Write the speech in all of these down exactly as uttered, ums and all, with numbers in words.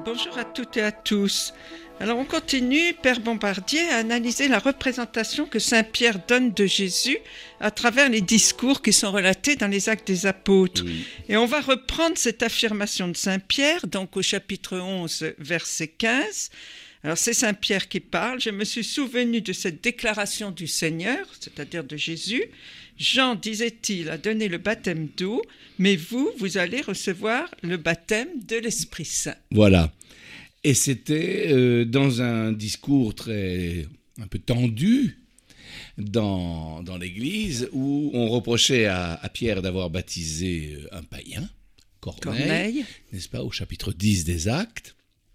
Bonjour à toutes et à tous. Alors on continue, Père Bombardier, à analyser la représentation que Saint Pierre donne de Jésus à travers les discours qui sont relatés dans les Actes des Apôtres. Oui. Et on va reprendre cette affirmation de Saint Pierre, donc au chapitre onze, verset quinze. Alors c'est Saint Pierre qui parle. « Je me suis souvenu de cette déclaration du Seigneur, c'est-à-dire de Jésus. Jean, disait-il, a donné le baptême d'eau, mais vous, vous allez recevoir le baptême de l'Esprit Saint. » Voilà. Et c'était euh, dans un discours très un peu tendu dans, dans l'Église où on reprochait à, à Pierre d'avoir baptisé un païen, Corneille, Corneille, n'est-ce pas, au chapitre dix des Actes,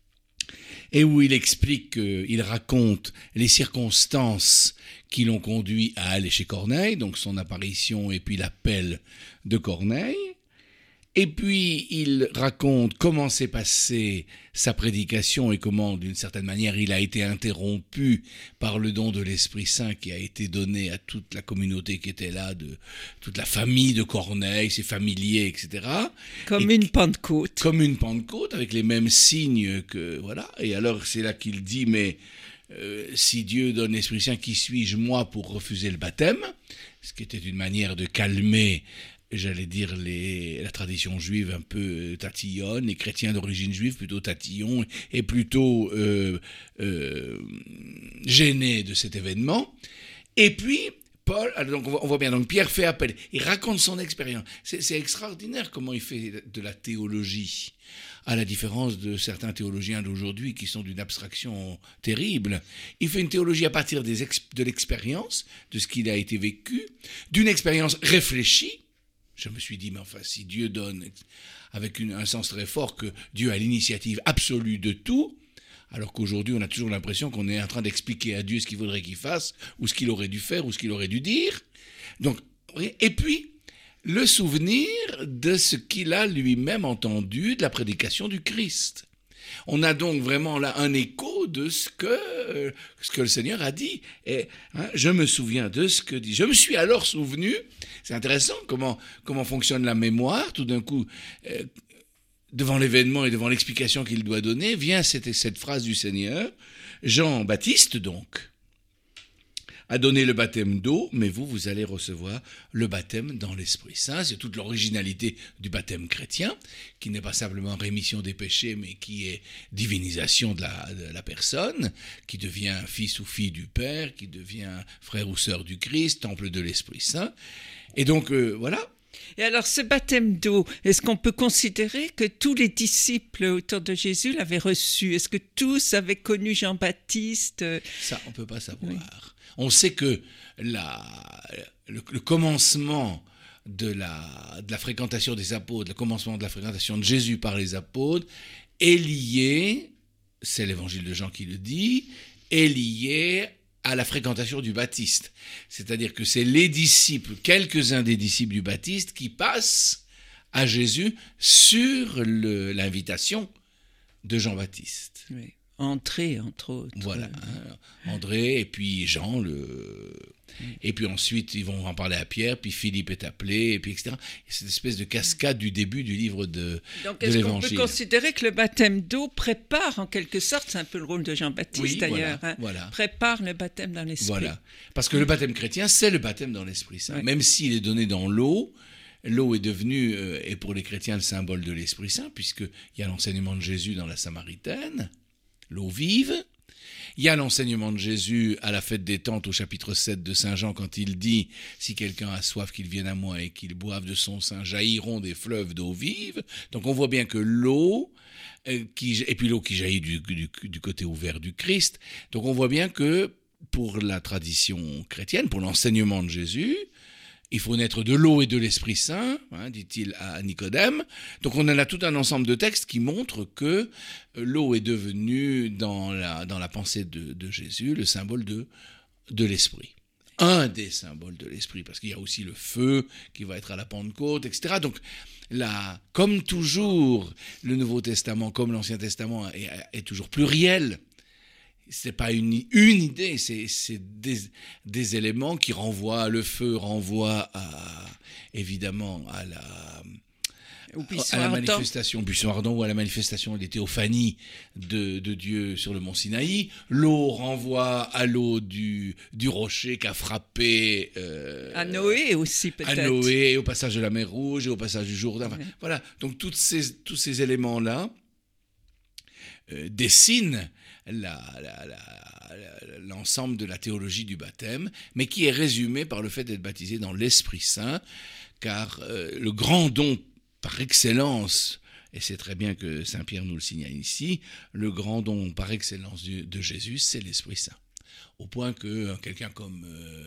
et où il explique, euh, il raconte les circonstances qui l'ont conduit à aller chez Corneille, donc son apparition et puis l'appel de Corneille. Et puis, il raconte comment s'est passée sa prédication et comment, d'une certaine manière, il a été interrompu par le don de l'Esprit Saint qui a été donné à toute la communauté qui était là, de toute la famille de Corneille, ses familiers, et cetera. Comme et, une Pentecôte. Comme une Pentecôte, avec les mêmes signes que... Voilà. Et alors, c'est là qu'il dit, mais euh, si Dieu donne l'Esprit Saint, qui suis-je, moi, pour refuser le baptême ? Ce qui était une manière de calmer... j'allais dire, les, la tradition juive un peu tatillonne, les chrétiens d'origine juive plutôt tatillons et plutôt euh, euh, gênés de cet événement. Et puis, Paul, alors donc on, voit, on voit bien, donc Pierre fait appel, il raconte son expérience. C'est, c'est extraordinaire comment il fait de la théologie, à la différence de certains théologiens d'aujourd'hui qui sont d'une abstraction terrible. Il fait une théologie à partir des ex, de l'expérience, de ce qu'il a été vécu, d'une expérience réfléchie. Je me suis dit, mais enfin, si Dieu donne, avec une, un sens très fort, que Dieu a l'initiative absolue de tout, alors qu'aujourd'hui, on a toujours l'impression qu'on est en train d'expliquer à Dieu ce qu'il faudrait qu'il fasse, ou ce qu'il aurait dû faire, ou ce qu'il aurait dû dire. Donc, et puis, le souvenir de ce qu'il a lui-même entendu de la prédication du Christ. On a donc vraiment là un écho de ce que, ce que le Seigneur a dit. Et hein, je me souviens de ce que dit. Je me suis alors souvenu, c'est intéressant comment, comment fonctionne la mémoire, tout d'un coup, euh, devant l'événement et devant l'explication qu'il doit donner, vient cette, cette phrase du Seigneur, Jean-Baptiste donc, a donné le baptême d'eau, mais vous, vous allez recevoir le baptême dans l'Esprit Saint. C'est toute l'originalité du baptême chrétien, qui n'est pas simplement rémission des péchés, mais qui est divinisation de la, de la personne, qui devient fils ou fille du Père, qui devient frère ou sœur du Christ, temple de l'Esprit Saint. Et donc, euh, voilà. Et alors, ce baptême d'eau, est-ce qu'on peut considérer que tous les disciples autour de Jésus l'avaient reçu ? Est-ce que tous avaient connu Jean-Baptiste ? Ça, on ne peut pas savoir. Oui. On sait que la, le, le commencement de la, de la fréquentation des apôtres, le commencement de la fréquentation de Jésus par les apôtres est lié, c'est l'évangile de Jean qui le dit, est lié à la fréquentation du Baptiste. C'est-à-dire que c'est les disciples, quelques-uns des disciples du Baptiste qui passent à Jésus sur le, l'invitation de Jean-Baptiste. Oui. André, entre autres. Voilà, hein, André et puis Jean, le... et puis ensuite ils vont en parler à Pierre, puis Philippe est appelé, et puis et cetera. Et cette espèce de cascade du début du livre de, Donc, de est-ce l'Évangile. qu'on peut considérer que le baptême d'eau prépare en quelque sorte, c'est un peu le rôle de Jean-Baptiste oui, d'ailleurs, voilà, hein, voilà. prépare le baptême dans l'Esprit. Voilà, parce que le baptême chrétien, c'est le baptême dans l'Esprit Saint. Oui. Même s'il est donné dans l'eau, l'eau est devenue, euh, et pour les chrétiens, le symbole de l'Esprit Saint, puisqu'il y a l'enseignement de Jésus dans la Samaritaine, l'eau vive. Il y a l'enseignement de Jésus à la fête des tentes au chapitre sept de Saint Jean quand il dit « Si quelqu'un a soif, qu'il vienne à moi et qu'il boive de son sein, jailliront des fleuves d'eau vive. » Donc on voit bien que l'eau, euh, qui, et puis l'eau qui jaillit du, du, du côté ouvert du Christ, donc on voit bien que pour la tradition chrétienne, pour l'enseignement de Jésus, il faut naître de l'eau et de l'Esprit Saint, hein, dit-il à Nicodème. Donc on en a tout un ensemble de textes qui montrent que l'eau est devenue, dans la, dans la pensée de, de Jésus, le symbole de, de l'Esprit. Un des symboles de l'Esprit, parce qu'il y a aussi le feu qui va être à la Pentecôte, et cetera. Donc là, comme toujours, le Nouveau Testament, comme l'Ancien Testament, est, est toujours pluriel. C'est pas une, une idée, c'est, c'est des, des éléments qui renvoient, le feu renvoie à, évidemment à la, Ou buisson à la ardent. manifestation buisson ardent ou à la manifestation des théophanies de, de Dieu sur le mont Sinaï. L'eau renvoie à l'eau du, du rocher qu'a frappé euh, à Noé aussi peut-être. À Noé, et au passage de la mer Rouge, et au passage du Jourdain. Enfin, Ouais. voilà, donc toutes ces, tous ces éléments-là euh, dessinent la, la, la, la, l'ensemble de la théologie du baptême, mais qui est résumée par le fait d'être baptisé dans l'Esprit Saint, car euh, le grand don par excellence, et c'est très bien que Saint Pierre nous le signale ici, le grand don par excellence de, de Jésus, c'est l'Esprit Saint. Au point que euh, quelqu'un comme euh,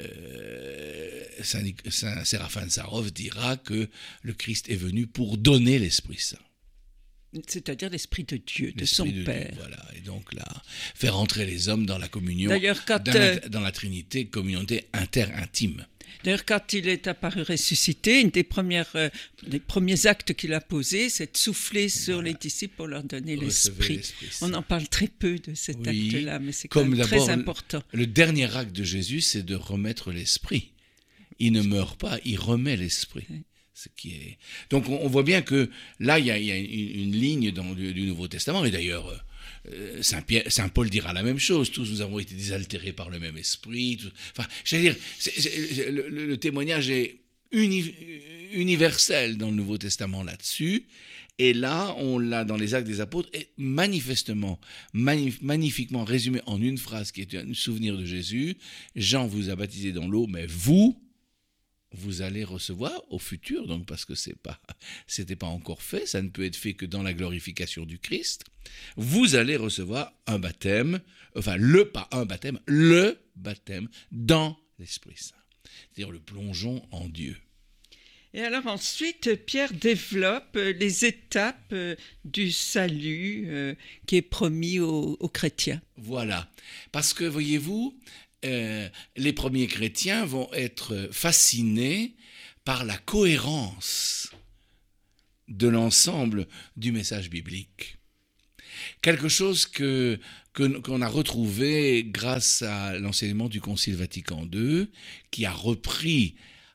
euh, Saint, Saint Séraphin de Sarov dira que le Christ est venu pour donner l'Esprit Saint. C'est-à-dire l'Esprit de Dieu, de L'Esprit son de Père. Dieu, voilà. Et donc là, faire entrer les hommes dans la communion, D'ailleurs, quand, dans, la, euh, dans la Trinité, communauté inter-intime. D'ailleurs, quand il est apparu ressuscité, une des premières, euh, des premiers actes qu'il a posés, c'est de souffler sur Voilà. les disciples pour leur donner Recevez l'Esprit. l'Esprit Saint. On en parle très peu de cet Oui, acte-là, mais c'est comme quand même d'abord, très important. Le dernier acte de Jésus, c'est de remettre l'Esprit. Il ne meurt pas, il remet l'Esprit. Oui. Ce qui est... Donc on, on voit bien que là, il y a, il y a une, une ligne dans le, du Nouveau Testament, et d'ailleurs, euh, Saint, Pierre, Saint Paul dira la même chose, tous nous avons été désaltérés par le même esprit. Tout... Enfin, j'allais dire, c'est, c'est, le, le, le témoignage est uni, universel dans le Nouveau Testament là-dessus, et là, on l'a dans les Actes des Apôtres, et manifestement, magnif- magnifiquement résumé en une phrase qui est un souvenir de Jésus. Jean vous a baptisé dans l'eau, mais vous... vous allez recevoir au futur, donc parce que c'est pas, c'était pas encore fait, ça ne peut être fait que dans la glorification du Christ, vous allez recevoir un baptême, enfin le, pas un baptême, le baptême dans l'Esprit Saint, c'est-à-dire le plongeon en Dieu. Et alors ensuite, Pierre développe les étapes du salut euh, qui est promis aux, aux chrétiens. Voilà, parce que voyez-vous, Euh, les premiers chrétiens vont être fascinés par la cohérence de l'ensemble du message biblique. Quelque chose que, que, qu'on a retrouvé grâce à l'enseignement du Concile Vatican deux, qui a repris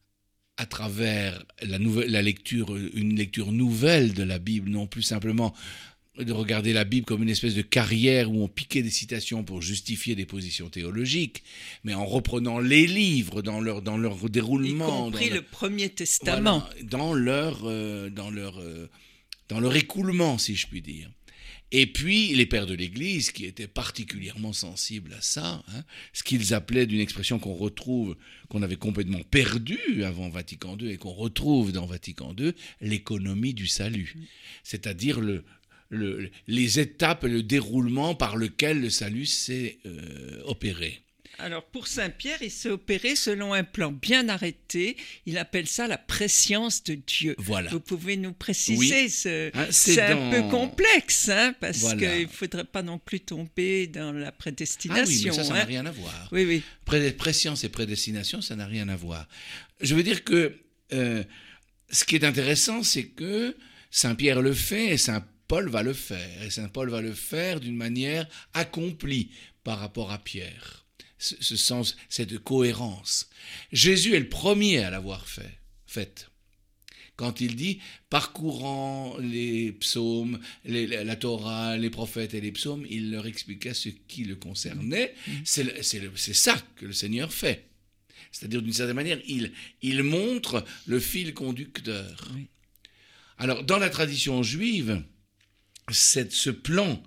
à travers la, nouvelle, la lecture, une lecture nouvelle de la Bible, non plus simplement de regarder la Bible comme une espèce de carrière où on piquait des citations pour justifier des positions théologiques, mais en reprenant les livres dans leur, dans leur déroulement. Y compris dans le leur, Premier Testament. Voilà, dans, leur, euh, dans, leur, euh, dans leur écoulement, si je puis dire. Et puis, les pères de l'Église, qui étaient particulièrement sensibles à ça, hein, ce qu'ils appelaient d'une expression qu'on retrouve, qu'on avait complètement perdue avant Vatican deux et qu'on retrouve dans Vatican deux, l'économie du salut. C'est-à-dire le, le, les étapes, le déroulement par lequel le salut s'est euh, opéré. Alors pour Saint-Pierre, il s'est opéré selon un plan bien arrêté. Il appelle ça la prescience de Dieu. Voilà. Vous pouvez nous préciser, Oui. ce... hein, c'est, c'est dans... un peu complexe, hein, parce Voilà. qu'il ne faudrait pas non plus tomber dans la prédestination. Ah oui, mais ça, ça n'a hein. rien à voir. Oui, oui. Pré- Prescience et prédestination, ça n'a rien à voir. Je veux dire que euh, ce qui est intéressant, c'est que Saint-Pierre le fait et Saint Paul va le faire. Et Saint Paul va le faire d'une manière accomplie par rapport à Pierre. Ce, ce sens, cette cohérence. Jésus est le premier à l'avoir fait, faite. Quand il dit, parcourant les psaumes, les, la Torah, les prophètes et les psaumes, il leur expliqua ce qui le concernait. C'est, le, c'est, le, c'est ça que le Seigneur fait. C'est-à-dire, d'une certaine manière, il, il montre le fil conducteur. Oui. Alors, dans la tradition juive, cette, ce plan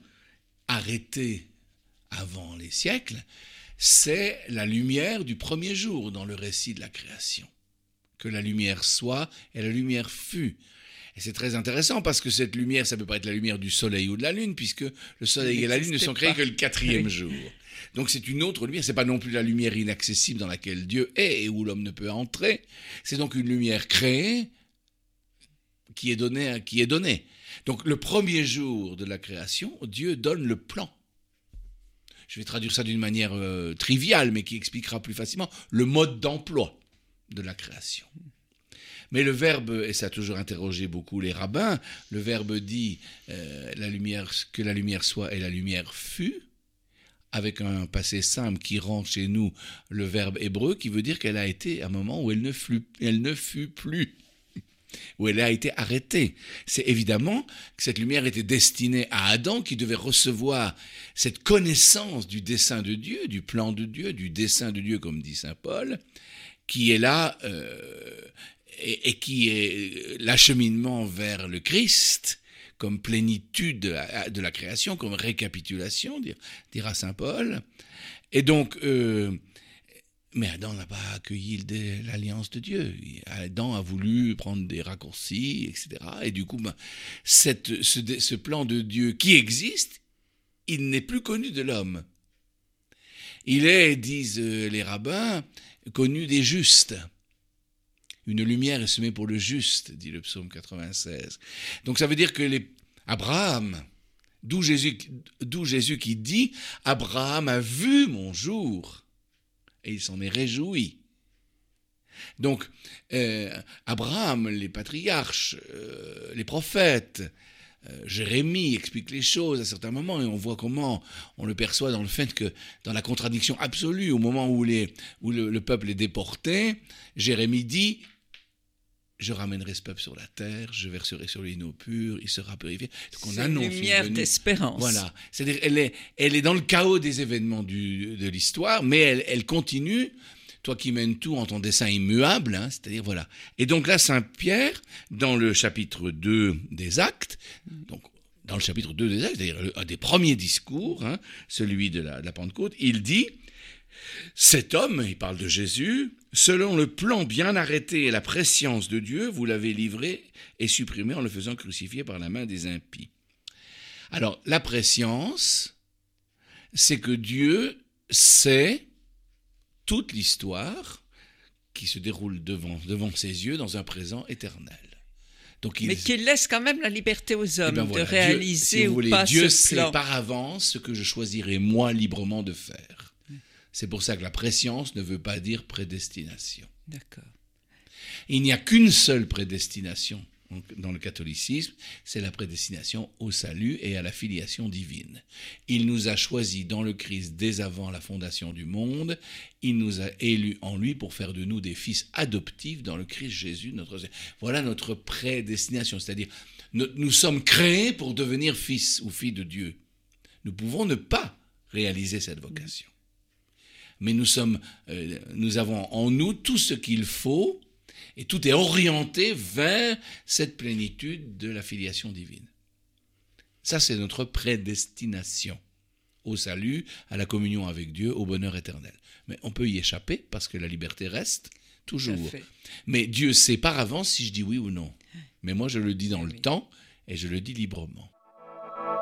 arrêté avant les siècles, c'est la lumière du premier jour dans le récit de la création. Que la lumière soit et la lumière fut. Et c'est très intéressant parce que cette lumière, ça ne peut pas être la lumière du soleil ou de la lune, puisque le soleil et la lune ne sont créés pas. que le quatrième oui. jour. Donc c'est une autre lumière, c'est pas non plus la lumière inaccessible dans laquelle Dieu est et où l'homme ne peut entrer. C'est donc une lumière créée qui est donnée. Qui est donnée. Donc le premier jour de la création, Dieu donne le plan. Je vais traduire ça d'une manière euh, triviale, mais qui expliquera plus facilement le mode d'emploi de la création. Mais le verbe, et ça a toujours interrogé beaucoup les rabbins, le verbe dit euh, la lumière, que la lumière soit et la lumière fut, avec un passé simple qui rend chez nous le verbe hébreu, qui veut dire qu'elle a été à un moment où elle ne fut, elle ne fut plus. où elle a été arrêtée. C'est évidemment que cette lumière était destinée à Adam qui devait recevoir cette connaissance du dessein de Dieu, du plan de Dieu, du dessein de Dieu, comme dit saint Paul, qui est là euh, et, et qui est l'acheminement vers le Christ, comme plénitude de la création, comme récapitulation, dira saint Paul. Et donc, euh, mais Adam n'a pas accueilli l'alliance de Dieu. Adam a voulu prendre des raccourcis, et cetera. Et du coup, ben, cette, ce, ce plan de Dieu qui existe, il n'est plus connu de l'homme. Il est, disent les rabbins, connu des justes. Une lumière est semée pour le juste, dit le psaume quatre-vingt-seize. Donc ça veut dire que les... Abraham, d'où Jésus, d'où Jésus qui dit « Abraham a vu mon jour ». Et il s'en est réjoui. Donc, euh, Abraham, les patriarches, euh, les prophètes, euh, Jérémie explique les choses à certains moments, et on voit comment on le perçoit dans le fait que, dans la contradiction absolue, au moment où, les, où le, le peuple est déporté, Jérémie dit « Je ramènerai ce peuple sur la terre, je verserai sur lui une eau pure, il sera purifié. » C'est une lumière d'espérance. Voilà. C'est-à-dire elle est, elle est dans le chaos des événements du, de l'histoire, mais elle, elle continue, toi qui mènes tout en ton dessein immuable, hein, c'est-à-dire voilà. Et donc là, saint Pierre, dans le chapitre deux des Actes, donc dans le chapitre deux des Actes, c'est-à-dire un des premiers discours, hein, celui de la, de la Pentecôte, il dit « Cet homme, il parle de Jésus, selon le plan bien arrêté et la prescience de Dieu, vous l'avez livré et supprimé en le faisant crucifier par la main des impies. » Alors, la prescience, c'est que Dieu sait toute l'histoire qui se déroule devant, devant ses yeux dans un présent éternel. Donc, il... Mais qu'il laisse quand même la liberté aux hommes eh ben voilà, de réaliser Dieu, si vous ou voulez, pas Dieu ce sait plan. par avance ce que je choisirai moi librement de faire. C'est pour ça que la prescience ne veut pas dire prédestination. D'accord. Il n'y a qu'une seule prédestination dans le catholicisme, c'est la prédestination au salut et à la filiation divine. Il nous a choisis dans le Christ dès avant la fondation du monde, il nous a élus en lui pour faire de nous des fils adoptifs dans le Christ Jésus, notre Seigneur. Voilà notre prédestination, c'est-à-dire nous sommes créés pour devenir fils ou filles de Dieu. Nous pouvons ne pas réaliser cette vocation. Mais nous, sommes, euh, nous avons en nous tout ce qu'il faut et tout est orienté vers cette plénitude de la filiation divine. Ça, c'est notre prédestination au salut, à la communion avec Dieu, au bonheur éternel. Mais on peut y échapper parce que la liberté reste toujours. Mais Dieu sait par avance si je dis oui ou non. Mais moi, je le dis dans le temps et je le dis librement.